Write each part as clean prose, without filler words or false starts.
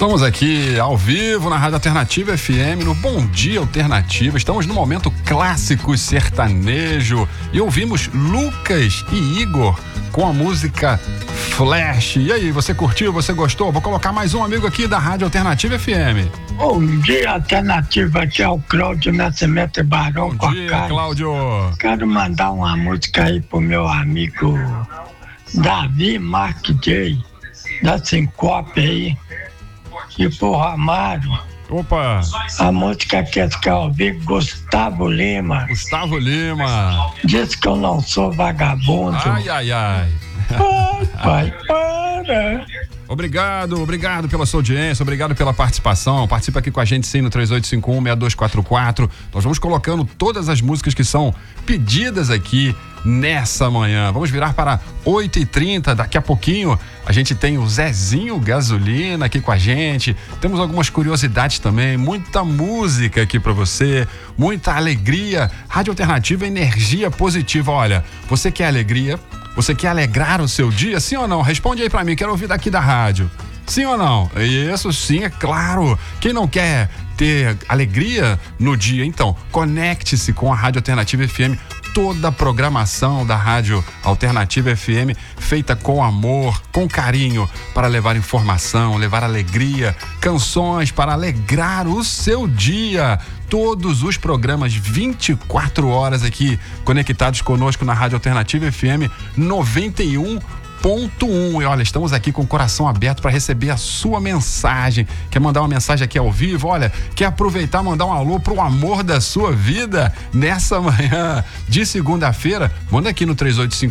Estamos aqui ao vivo na Rádio Alternativa FM, no Bom Dia Alternativa. Estamos no momento clássico sertanejo e ouvimos Lucas e Igor com a música Flash. E aí, você curtiu? Você gostou? Vou colocar mais um amigo aqui da Rádio Alternativa FM. Bom dia, Alternativa, aqui é o Cláudio Nascimento Barão. Bom dia, Cláudio. Quero mandar uma música aí pro meu amigo Davi Mark J, da Sincope aí, e pro Ramário. Opa! A música que quer ouvir, Gustavo Lima. Gustavo Lima. Diz que eu não sou vagabundo. Ai, ai, ai. Pai, para. Obrigado pela sua audiência, obrigado pela participação. Participa aqui com a gente sim no 3851-6244. Nós vamos colocando todas as músicas que são pedidas aqui nessa manhã. Vamos virar para 8h30, daqui a pouquinho a gente tem o Zezinho Gasolina aqui com a gente. Temos algumas curiosidades também, muita música aqui para você, muita alegria. Rádio Alternativa, energia positiva. Olha, você quer alegria? Você quer alegrar o seu dia? Sim ou não? Responde aí pra mim, quero ouvir daqui da rádio. Sim ou não? Isso sim, é claro. Quem não quer ter alegria no dia, então, conecte-se com a Rádio Alternativa FM. Toda a programação da Rádio Alternativa FM feita com amor, com carinho, para levar informação, levar alegria, canções para alegrar o seu dia. Todos os programas 24 horas aqui conectados conosco na Rádio Alternativa FM 91.1. E olha, estamos aqui com o coração aberto para receber a sua mensagem. Quer mandar uma mensagem aqui ao vivo? Olha, quer aproveitar e mandar um alô pro amor da sua vida nessa manhã de segunda-feira? Manda aqui no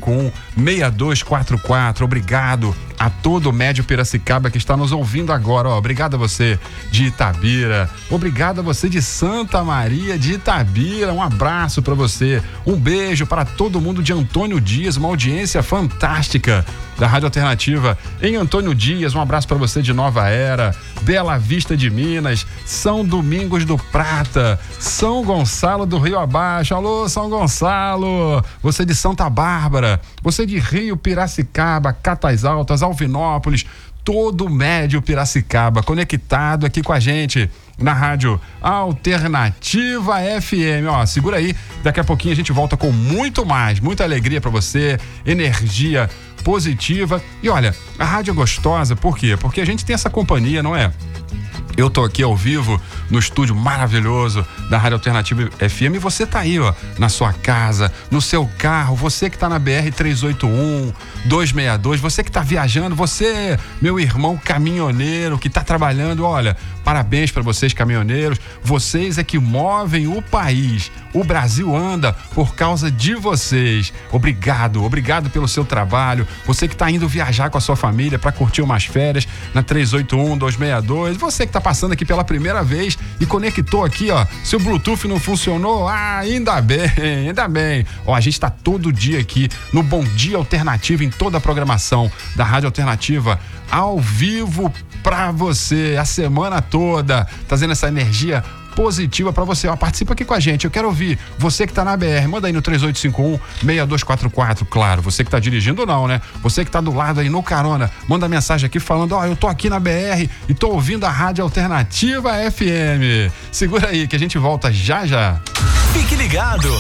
3851-6244. Obrigado a todo o Médio Piracicaba que está nos ouvindo agora. Obrigado a você de Itabira. Obrigado a você de Santa Maria de Itabira. Um abraço para você. Um beijo para todo mundo de Antônio Dias, uma audiência fantástica da Rádio Alternativa em Antônio Dias. Um abraço para você de Nova Era, Bela Vista de Minas, São Domingos do Prata, São Gonçalo do Rio Abaixo. Alô, São Gonçalo. Você de Santa Bárbara, você de Rio Piracicaba, Catas Altas, Alvinópolis, todo o Médio Piracicaba conectado aqui com a gente na Rádio Alternativa FM. Ó, segura aí, daqui a pouquinho a gente volta com muito mais, muita alegria para você, energia positiva. E olha, a rádio é gostosa, por quê? Porque a gente tem essa companhia, não é? Eu tô aqui ao vivo no estúdio maravilhoso da Rádio Alternativa FM e você tá aí, ó, na sua casa, no seu carro, você que tá na BR-381, 262, você que tá viajando, você, meu irmão caminhoneiro que tá trabalhando, olha, parabéns para vocês caminhoneiros, vocês é que movem o país, o Brasil anda por causa de vocês. Obrigado pelo seu trabalho, você que tá indo viajar com a sua família para curtir umas férias na 381, 262, você que tá passando aqui pela primeira vez e conectou aqui, ó, seu Bluetooth não funcionou, ainda bem, ó, a gente tá todo dia aqui no Bom Dia Alternativo, em toda a programação da Rádio Alternativa, ao vivo pra você, a semana toda, trazendo essa energia positiva pra você, ó, participa aqui com a gente, eu quero ouvir você que tá na BR, manda aí no 3851-6244, claro, você que tá dirigindo não, né? Você que tá do lado aí no carona, manda mensagem aqui falando, ó, eu tô aqui na BR e tô ouvindo a Rádio Alternativa FM. Segura aí que a gente volta já já. Fique ligado,